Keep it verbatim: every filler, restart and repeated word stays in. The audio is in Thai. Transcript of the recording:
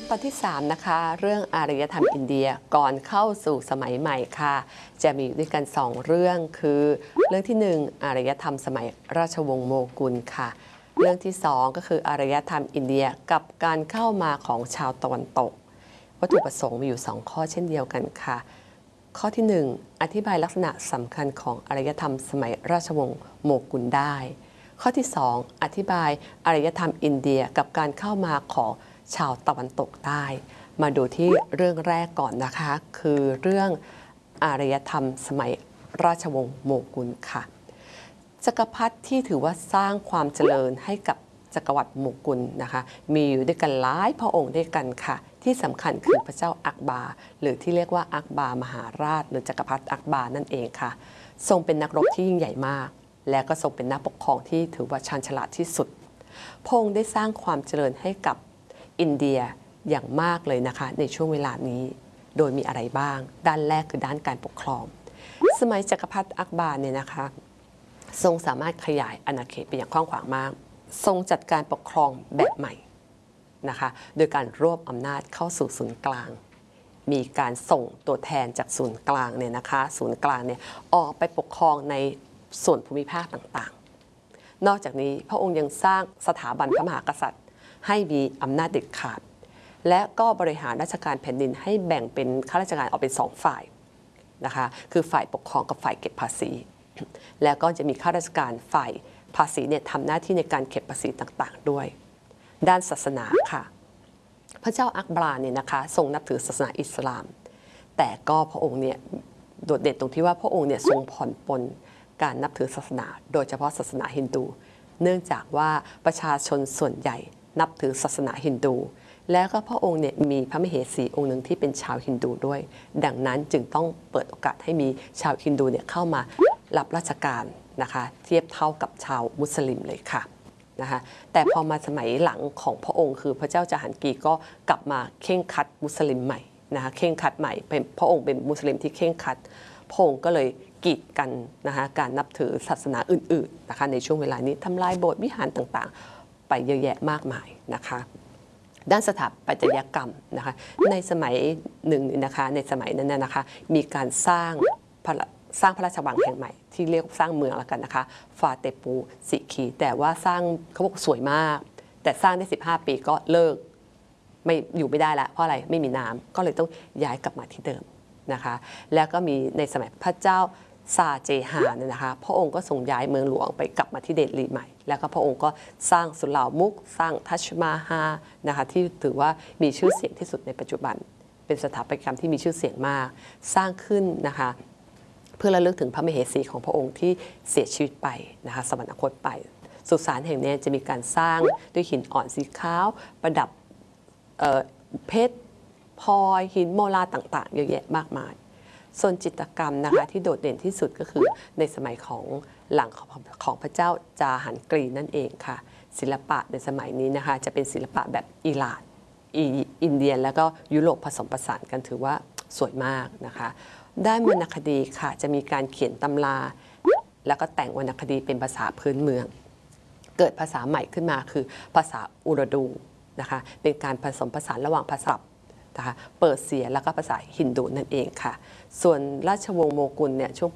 ตอนที่สามนะคะเรื่องอารยธรรมอินเดียก่อนเข้าสู่สมัยใหม่ค่ะจะมีด้วยกันสองเรื่องคือเรื่องที่หนึ่งอารยธรรมสมัยราชวงศ์โมกุลค่ะเรื่องที่สองก็คืออารยธรรมอินเดียกับการเข้ามาของชาวตะวันตกวัตถุประสงค์มีอยู่สองข้อเช่นเดียวกันค่ะข้อที่หนึ่งอธิบายลักษณะสำคัญของอารยธรรมสมัยราชวงศ์โมกุลได้ข้อที่สองอธิบายอารยธรรมอินเดียกับการเข้ามาของชาวตะวันตกได้มาดูที่เรื่องแรกก่อนนะคะคือเรื่องอารยธรรมสมัยราชวงศ์โมกุลค่ะจักรพรรดิที่ถือว่าสร้างความเจริญให้กับจักรวรรดิโมกุลนะคะมีอยู่ด้วยกันหลายพระองค์ด้วยกันค่ะที่สำคัญคือพระเจ้าอักบาหรือที่เรียกว่าอักบามหาราชหรือจักรพรรดิอักบานั่นเองค่ะทรงเป็นนักรบที่ยิ่งใหญ่มากและก็ทรงเป็นนักปกครองที่ถือว่าชาญฉลาดที่สุดพระองค์ได้สร้างความเจริญให้กับอินเดียอย่างมากเลยนะคะในช่วงเวลานี้โดยมีอะไรบ้างด้านแรกคือด้านการปกครองสมัยจักรพรรดิอักบาเนี่ยนะคะทรงสามารถขยายอาณาเขตไปอย่างกว้างขวางมากทรงจัดการปกครองแบบใหม่นะคะโดยการรวบอำนาจเข้าสู่ศูนย์กลางมีการส่งตัวแทนจากศูนย์กลางเนี่ยนะคะศูนย์กลางเนี่ยออกไปปกครองในส่วนภูมิภาคต่างๆนอกจากนี้พระองค์ยังสร้างสถาบันพระมหากษัตริย์ให้มีอำนาจเด็ดขาดและก็บริหารราชการแผ่นดินให้แบ่งเป็นข้าราชการออกเป็นสองฝ่ายนะคะคือฝ่ายปกครองกับฝ่ายเก็บภาษีแล้วก็จะมีข้าราชการฝ่ายภาษีเนี่ยทำหน้าที่ในการเก็บภาษีต่างๆด้วยด้านศาสนาค่ะพระเจ้าอักบาเนี่ยนะคะทรงนับถือศาสนาอิสลามแต่ก็พระองค์เนี่ยโดดเด่นตรงที่ว่าพระองค์เนี่ยทรงผ่อนปลนการนับถือศาสนาโดยเฉพาะศาสนาฮินดูเนื่องจากว่าประชาชนส่วนใหญ่นับถือศาสนาฮินดูแล้วก็พระองค์เนี่ยมีพระมเหสีองค์หนึ่งที่เป็นชาวฮินดูด้วยดังนั้นจึงต้องเปิดโอกาสให้มีชาวฮินดูเนี่ยเข้ามารับราชการนะคะเทียบเท่ากับชาวมุสลิมเลยค่ะนะคะแต่พอมาสมัยหลังของพระองค์คือพระเจ้าจาฮันกีก็กลับมาเข่งคัดมุสลิมใหม่นะคะเข่งคัดใหม่เป็นพระองค์เป็นมุสลิมที่เข่งคัดพระองค์ก็เลยกีดกันนะคะการนับถือศาสนาอื่นๆนะคะในช่วงเวลานี้ทำลายโบสถ์วิหารต่างๆไปเยอะแยะมากมายนะคะด้านสถาปัตยกรรมนะคะในสมัยหนึ่งนะคะในสมัยนั้นนะคะมีการสร้างสร้างพระราชวังแห่งใหม่ที่เรียกสร้างเมืองแล้วกันนะคะฟาเตปูสิคีแต่ว่าสร้างเขาบอกสวยมากแต่สร้างได้สิบห้าปีก็เลิกไม่อยู่ไม่ได้แล้วเพราะอะไรไม่มีน้ำก็เลยต้องย้ายกลับมาที่เดิมนะคะแล้วก็มีในสมัยพระเจ้าซาเจฮานเนี่ยนะคะพระองค์ก็ส่งย้ายเมืองหลวงไปกลับมาที่เดลีใหม่แล้วก็พระองค์ก็สร้างสุเหร่ามุกสร้างทัชมาฮานะคะที่ถือว่ามีชื่อเสียงที่สุดในปัจจุบันเป็นสถาปัตยกรรมที่มีชื่อเสียงมากสร้างขึ้นนะคะเพื่อระลึกถึงพระมเหสีของพระองค์ที่เสียชีวิตไปนะคะสวรรคตไปสุสานแห่งนี้จะมีการสร้างด้วยหินอ่อนสีขาวประดับเพชรพลอยหินโมลาต่างๆเยอะแยะมากมายส่วนจิตรกรรมนะคะที่โดดเด่นที่สุดก็คือในสมัยของหลังของพระเจ้าจาหันกรีนั่นเองค่ะศิลปะในสมัยนี้นะคะจะเป็นศิลปะแบบอิหร่านอินเดียแล้วก็ยุโรปผสมผสานกันถือว่าสวยมากนะคะด้านวรรณคดีค่ะจะมีการเขียนตำราแล้วก็แต่งวรรณคดีเป็นภาษาพื้นเมืองเกิดภาษาใหม่ขึ้นมาคือภาษาอุรดูนะคะเป็นการผสมผสานระหว่างภาษานะคะเปอร์เซียแล้วก็ภาษาฮินดูนั่นเองค่ะส่วนราชวงศ์โมกุลเนี่ยช่วงป